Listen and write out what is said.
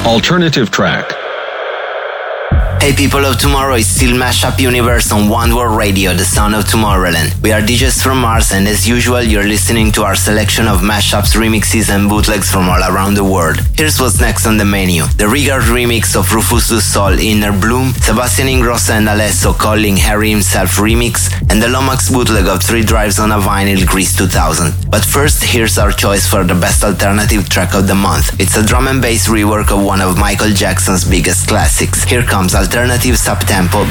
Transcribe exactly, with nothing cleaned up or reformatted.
Alternative track. Hey people of tomorrow, it's still Mashup Universe on One World Radio, the sound of Tomorrowland. We are D Js from Mars, and as usual, you're listening to our selection of mashups, remixes and bootlegs from all around the world. Here's what's next on the menu. The Rigard remix of Rufus Du Sol, Inner Bloom, Sebastian Ingrosso and Alesso calling Harry himself remix, and the Lomax bootleg of Three Drives on a Vinyl Grease two thousand. But first, here's our choice for the best alternative track of the month. It's a drum and bass rework of one of Michael Jackson's biggest classics. Here comes Alternative Subtempo